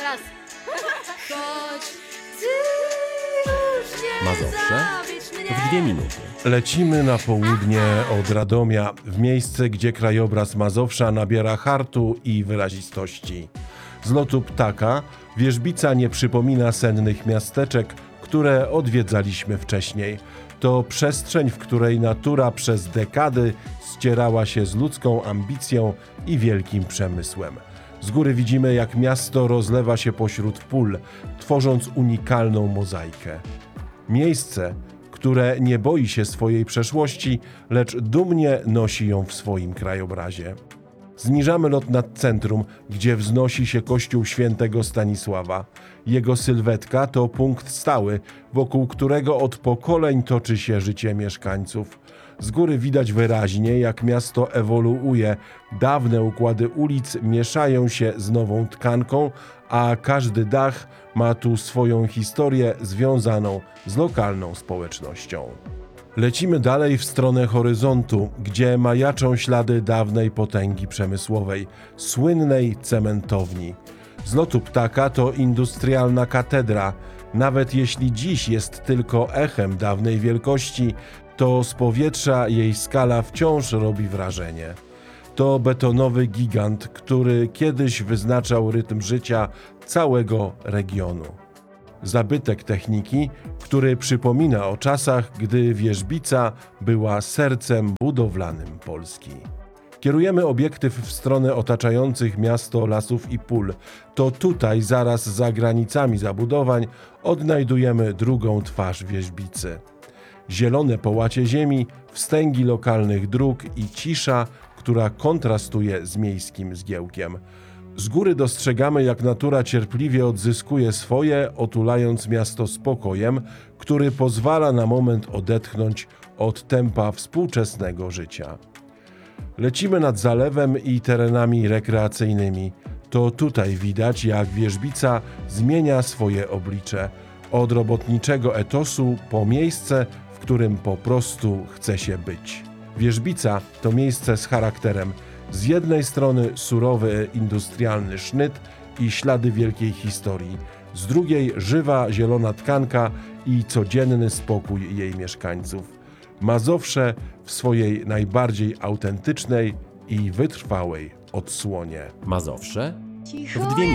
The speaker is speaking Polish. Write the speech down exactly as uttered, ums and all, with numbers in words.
Teraz. Choć ty już nie Mazowsze zawiedź mnie. w dwie minuty. Lecimy na południe od Radomia, w miejsce, gdzie krajobraz Mazowsza nabiera hartu i wyrazistości. Z lotu ptaka Wierzbica nie przypomina sennych miasteczek, które odwiedzaliśmy wcześniej. To przestrzeń, w której natura przez dekady ścierała się z ludzką ambicją i wielkim przemysłem. Z góry widzimy, jak miasto rozlewa się pośród pól, tworząc unikalną mozaikę. Miejsce, które nie boi się swojej przeszłości, lecz dumnie nosi ją w swoim krajobrazie. Zniżamy lot nad centrum, gdzie wznosi się kościół świętego Stanisława. Jego sylwetka to punkt stały, wokół którego od pokoleń toczy się życie mieszkańców. Z góry widać wyraźnie, jak miasto ewoluuje. Dawne układy ulic mieszają się z nową tkanką, a każdy dach ma tu swoją historię związaną z lokalną społecznością. Lecimy dalej w stronę horyzontu, gdzie majaczą ślady dawnej potęgi przemysłowej, słynnej cementowni. Z lotu ptaka to industrialna katedra. Nawet jeśli dziś jest tylko echem dawnej wielkości, to z powietrza jej skala wciąż robi wrażenie. To betonowy gigant, który kiedyś wyznaczał rytm życia całego regionu. Zabytek techniki, który przypomina o czasach, gdy Wierzbica była sercem budowlanym Polski. Kierujemy obiektyw w stronę otaczających miasto lasów i pól. To tutaj, zaraz za granicami zabudowań, odnajdujemy drugą twarz Wierzbicy. Zielone połacie ziemi, wstęgi lokalnych dróg i cisza, która kontrastuje z miejskim zgiełkiem. Z góry dostrzegamy, jak natura cierpliwie odzyskuje swoje, otulając miasto spokojem, który pozwala na moment odetchnąć od tempa współczesnego życia. Lecimy nad zalewem i terenami rekreacyjnymi. To tutaj widać, jak Wierzbica zmienia swoje oblicze. Od robotniczego etosu po miejsce, w którym po prostu chce się być. Wierzbica to miejsce z charakterem. Z jednej strony surowy industrialny sznyt i ślady wielkiej historii, z drugiej żywa zielona tkanka i codzienny spokój jej mieszkańców. Mazowsze w swojej najbardziej autentycznej i wytrwałej odsłonie. Mazowsze Cicho w dwie minuty.